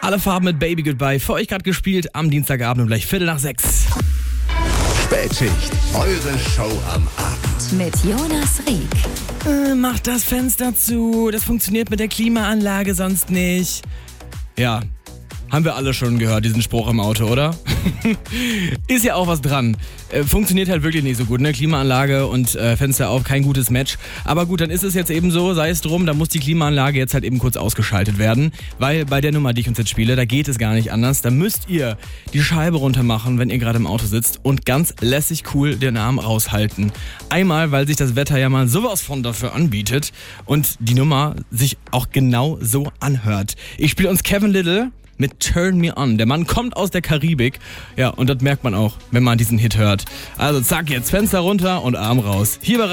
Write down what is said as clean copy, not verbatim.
Alle Farben mit Baby Goodbye. Für euch gerade gespielt am Dienstagabend um gleich 5:45. Spätschicht, eure Show am Abend. Mit Jonas Rieck. Macht das Fenster zu. Das funktioniert mit der Klimaanlage sonst nicht. Ja, haben wir alle schon gehört, diesen Spruch im Auto, oder? Ist ja auch was dran. Funktioniert halt wirklich nicht so gut, ne? Klimaanlage und Fenster auf, kein gutes Match. Aber gut, dann ist es jetzt eben so, sei es drum, da muss die Klimaanlage jetzt halt eben kurz ausgeschaltet werden. Weil bei der Nummer, die ich uns jetzt spiele, da geht es gar nicht anders. Da müsst ihr die Scheibe runter machen, wenn ihr gerade im Auto sitzt und ganz lässig cool den Arm raushalten. Einmal, weil sich das Wetter ja mal sowas von dafür anbietet und die Nummer sich auch genau so anhört. Ich spiele uns Kevin Little mit Turn Me On. Der Mann kommt aus der Karibik. Ja, und das merkt man auch, wenn man diesen Hit hört. Also zack, jetzt Fenster runter und Arm raus. Hier bei